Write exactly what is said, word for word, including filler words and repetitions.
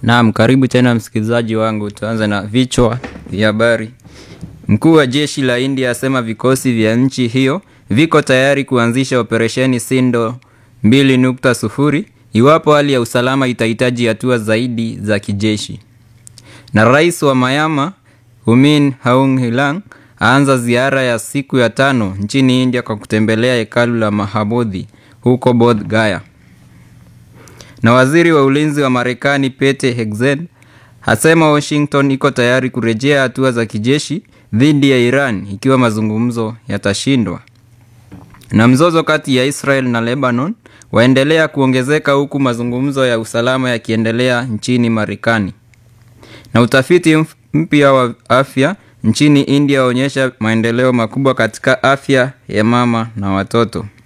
Naam, karibu tena msikilizaji wangu. Tuanze na vichwa vya habari. Mkuu wa jeshi la India asema vikosi vya nchi hiyo viko tayari kuanzisha operesheni Sindo mbili nukta sufuri iwapo hali ya usalama itahitaji hatua zaidi za kijeshi. Na rais wa Myanmar Humin Aung Hlaing aanza ziara ya siku ya tano nchini India kwa kutembelea hekalu la Mahabodhi huko Bodh Gaya. Na waziri wa ulinzi wa Marekani Pete Hegseth hasema Washington iko tayari kurejea hatua za kijeshi dhidi ya Iran ikiwa mazungumzo yatashindwa. Na mzozo kati ya Israel na Lebanon waendelea kuongezeka huku mazungumzo ya usalama yakiendelea nchini Marekani. Na utafiti mpya wa afya nchini India waonyesha maendeleo makubwa katika afya ya mama na watoto.